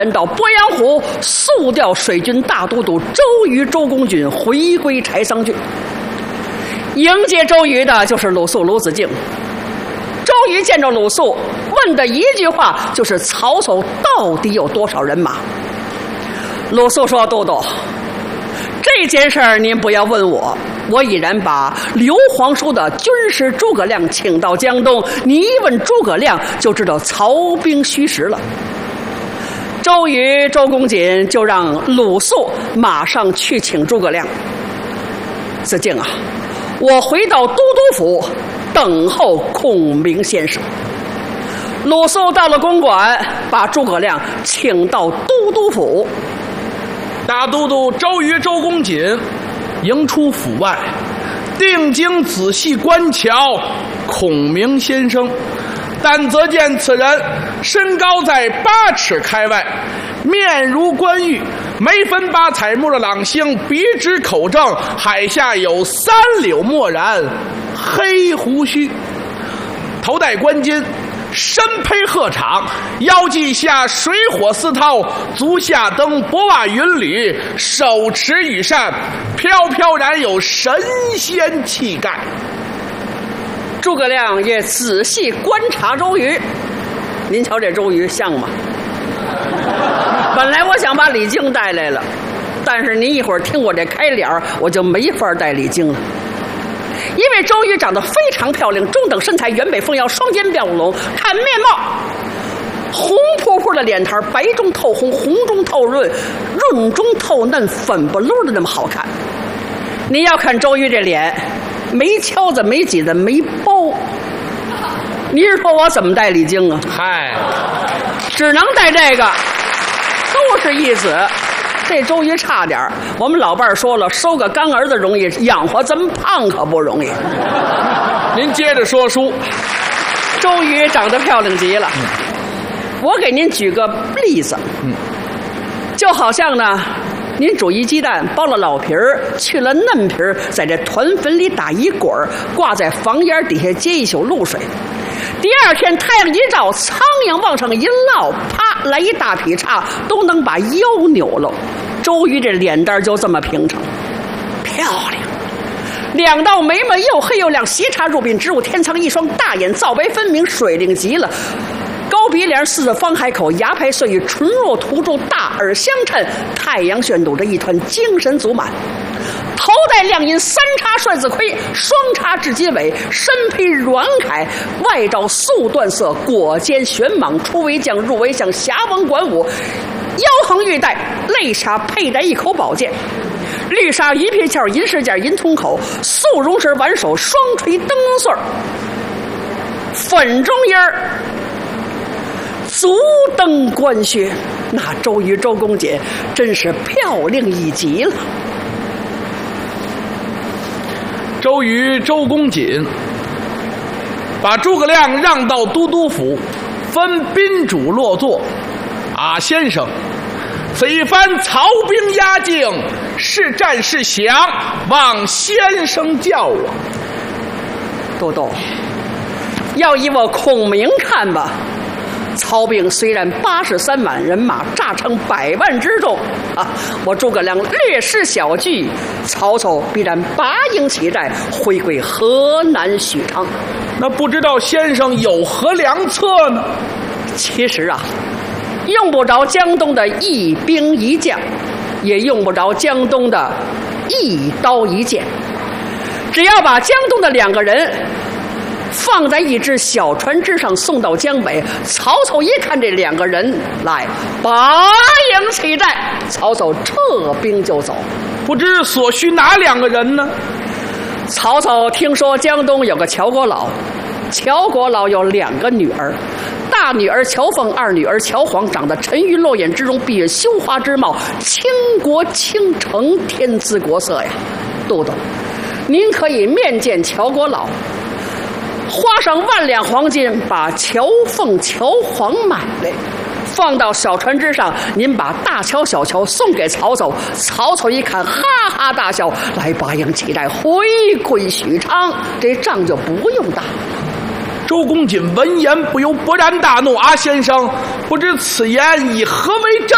到鄱阳湖速调水军大都督周瑜、周公瑾回归柴桑郡。迎接周瑜的就是鲁肃、鲁子敬。周瑜见着鲁肃，问的一句话就是曹操到底有多少人马？鲁肃说：“都督，这件事儿您不要问我，我已然把刘皇叔的军师诸葛亮请到江东，你一问诸葛亮就知道曹兵虚实了。”周瑜、周公瑾就让鲁肃马上去请诸葛亮。子敬啊，我回到都督府等候孔明先生。鲁肃到了公馆，把诸葛亮请到都督府。 大都督周瑜、周公瑾迎出府外，定睛仔细观瞧孔明先生，但则见此人身高在8尺开外，面如冠玉，眉分8彩，目若朗星，鼻直口正，海下有3绺墨然，黑胡须，头戴冠巾，身披鹤氅，腰系下水火丝绦，足下蹬帛袜云履，手持羽扇，飘飘然有神仙气概。 诸葛亮也仔细观察周瑜，您瞧这周瑜像吗？本来我想把李靖带来了，但是您一会儿听我这开脸，我就没法带李靖了。因为周瑜长得非常漂亮，中等身材，圆北丰腰，双肩标龙，看面貌，红扑扑的脸蛋，白中透红，红中透润，润中透嫩，粉不溜的那么好看。你要看周瑜这脸，没敲子，没挤子，没包。你是说我怎么带李靖啊？ 嗨， 只能带这个，都是义子。这周瑜差点，我们老伴儿说了，收个干儿子容易，养活这么胖可不容易。 您接着说书。 周瑜长得漂亮极了，我给您举个例子，就好像呢，您煮一鸡蛋，剥了老皮儿，去了嫩皮儿，在这团粉里打一滚儿，挂在房檐底下接一宿露水。第二天太阳一照，苍蝇往上一落，啪来一大劈叉，都能把腰扭了。周瑜这脸蛋就这么平常，漂亮，2道眉毛又黑又亮，斜插入鬓，直入天仓，一双大眼皂白分明，水灵极了。高鼻梁，四字方海口，牙排碎玉，唇若涂朱，大耳相衬，太阳炫堵着一团精神足满。头戴亮银3插帅字盔，双插至襟尾，身披软铠，外罩素缎色，裹肩玄蟒，出为将，入为相，侠王管武，腰横玉带，肋下佩戴一口宝剑，绿纱鱼皮鞘，银饰件，银通口，素绒绳挽手，双垂灯笼穗，粉中衣儿，足蹬官靴。那周瑜、周公瑾真是漂亮一极了。 周瑜、周公瑾把诸葛亮让到都督府，分宾主落座。啊，先生，此一番曹兵压境，是战是降，望先生教我。 都督，要以我孔明看吧，曹兵虽然83万人马，诈称100万之众啊，我诸葛亮略施小计，曹操必然拔营起寨，回归河南许昌。 那不知道先生有何良策呢？ 其实啊，用不着江东的一兵一将，也用不着江东的一刀一剑，只要把江东的2个人放在一只小船之上，送到江北。曹操一看这2个人来，拔营起寨，曹操撤兵就走。 不知所需哪2个人呢？ 曹操听说江东有个乔国老，乔国老有2个女儿，大女儿乔凤，二女儿乔黄，长得沉鱼落雁之容，闭月羞花之貌，倾国倾城，天姿国色呀。都督，您可以面见乔国老，花上10000两黄金，把乔凤、乔黄买来，放到小船之上，您把大乔、小乔送给曹操。曹操一看，哈哈大笑，来拔营起寨，回归许昌，这仗就不用打。 周公瑾闻言不由勃然大怒：“啊，先生，不知此言以何为证